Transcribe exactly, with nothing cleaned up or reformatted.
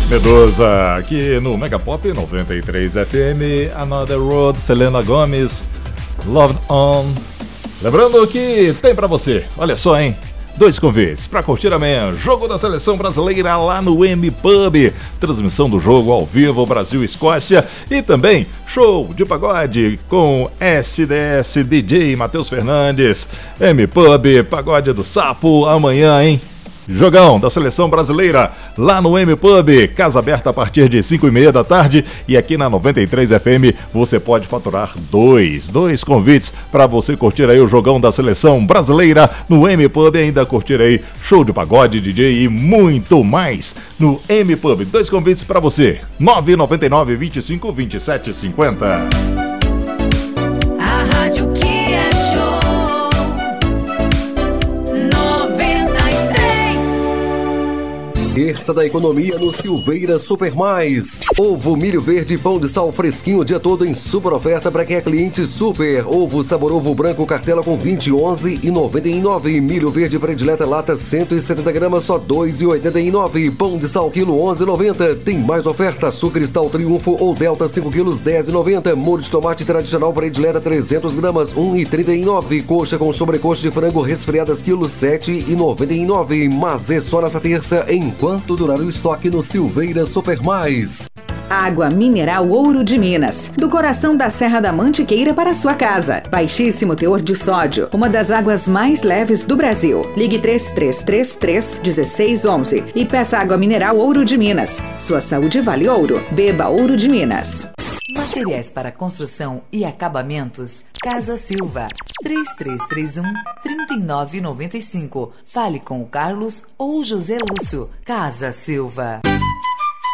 Medusa, aqui no Megapop noventa e três F M, Another Road, Selena Gomez, Love On. Lembrando que tem pra você, olha só, hein? Dois convites pra curtir amanhã, jogo da seleção brasileira lá no M-Pub, transmissão do jogo ao vivo Brasil-Escócia e também show de pagode com S D S D J Matheus Fernandes, M-Pub, Pagode do Sapo, amanhã, hein? Jogão da seleção brasileira lá no M-Pub, casa aberta a partir de cinco e meia da tarde e aqui na noventa e três F M você pode faturar dois, dois convites para você curtir aí o jogão da seleção brasileira no M-Pub e ainda curtir aí show de pagode, D J e muito mais no M-Pub. Dois convites para você, nove nove nove, vinte e cinco, vinte e sete, cinquenta. A rádio que é show. Terça da economia no Silveira Super Mais. Ovo milho verde pão de sal fresquinho o dia todo em super oferta para quem é cliente super. Ovo sabor ovo branco cartela com vinte, onze e noventa e nove. Milho verde predileta lata cento e setenta gramas só dois e oitenta e nove. Pão de sal quilo onze e noventa. Tem mais oferta. Açúcar Cristal Triunfo ou Delta cinco quilos dez e noventa. Molho de tomate tradicional predileta trezentas gramas um e trinta e nove. Coxa com sobrecoxa de frango resfriadas quilo sete e noventa e nove. Mas é só nessa terça enquanto durar o estoque no Silveira Super Mais. Água mineral Ouro de Minas, do coração da Serra da Mantiqueira para sua casa. Baixíssimo teor de sódio, uma das águas mais leves do Brasil. Ligue três três três três, um seis um um e peça água mineral Ouro de Minas. Sua saúde vale ouro. Beba Ouro de Minas. Materiais para construção e acabamentos, Casa Silva, três três três um, três nove nove cinco. Fale com o Carlos ou o José Lúcio. Casa Silva.